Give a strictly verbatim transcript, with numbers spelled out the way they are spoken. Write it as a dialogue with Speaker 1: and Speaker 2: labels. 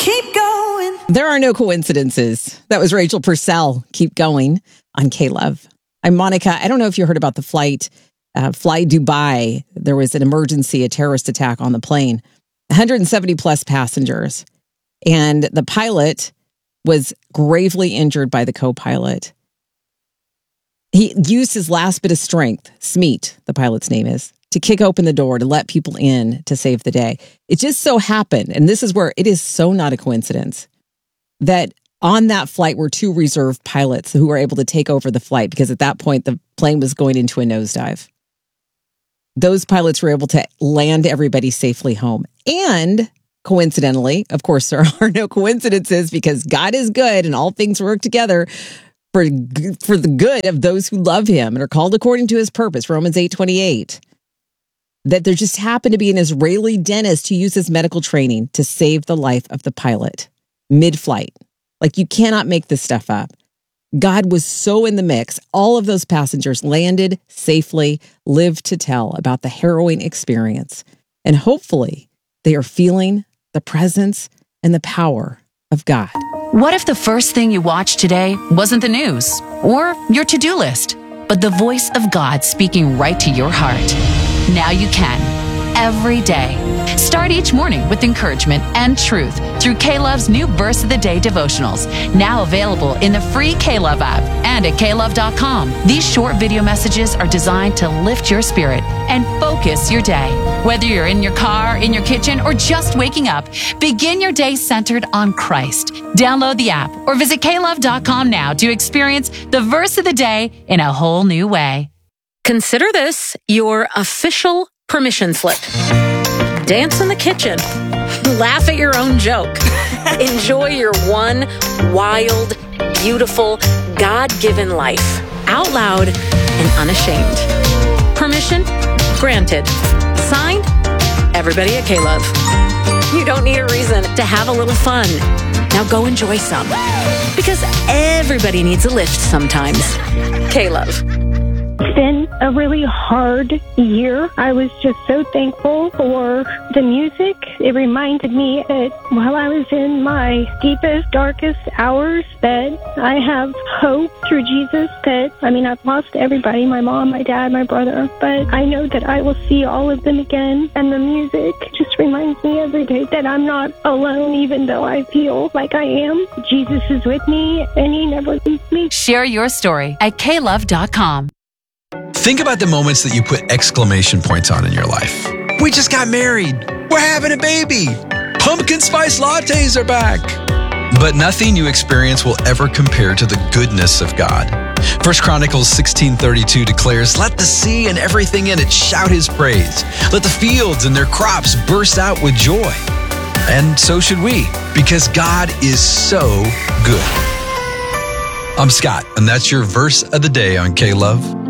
Speaker 1: Keep going.
Speaker 2: There are no coincidences. That was Rachel Purcell. Keep going on K-Love. I'm Monica. I don't know if you heard about the flight, uh, Fly Dubai. There was an emergency, a terrorist attack on the plane. one hundred seventy plus passengers. And the pilot was gravely injured by the co-pilot. He used his last bit of strength, Smeet, the pilot's name is, to kick open the door to let people in to save the day. It just so happened, and this is where it is so not a coincidence, that on that flight were two reserve pilots who were able to take over the flight because at that point the plane was going into a nosedive. Those pilots were able to land everybody safely home. And coincidentally, of course, there are no coincidences because God is good and all things work together for, for the good of those who love him and are called according to his purpose, Romans eight twenty-eight. That there just happened to be an Israeli dentist who used his medical training to save the life of the pilot mid-flight. Like, you cannot make this stuff up. God was so in the mix. All of those passengers landed safely, lived to tell about the harrowing experience. And hopefully they are feeling the presence and the power of God.
Speaker 3: What if the first thing you watched today wasn't the news or your to-do list, but the voice of God speaking right to your heart? Now you can, every day. Start each morning with encouragement and truth through K-Love's new Verse of the Day devotionals, now available in the free K-Love app and at K Love dot com. These short video messages are designed to lift your spirit and focus your day. Whether you're in your car, in your kitchen, or just waking up, begin your day centered on Christ. Download the app or visit K Love dot com now to experience the Verse of the Day in a whole new way.
Speaker 4: Consider this your official permission slip. Dance in the kitchen. Laugh at your own joke. Enjoy your one wild, beautiful, God-given life. Out loud and unashamed. Permission granted. Signed, everybody at K-Love. You don't need a reason to have a little fun. Now go enjoy some. Because everybody needs a lift sometimes. K-Love.
Speaker 5: It's been a really hard year. I was just so thankful for the music. It reminded me that while I was in my deepest, darkest hours, that I have hope through Jesus. That, I mean, I've lost everybody, my mom, my dad, my brother, but I know that I will see all of them again. And the music just reminds me every day that I'm not alone, even though I feel like I am. Jesus is with me, and he never leaves me.
Speaker 3: Share your story at K Love dot com.
Speaker 6: Think about the moments that you put exclamation points on in your life. We just got married. We're having a baby. Pumpkin spice lattes are back. But nothing you experience will ever compare to the goodness of God. First Chronicles sixteen thirty-two declares, "Let the sea and everything in it shout his praise. Let the fields and their crops burst out with joy." And so should we, because God is so good. I'm Scott, and that's your Verse of the Day on K-Love.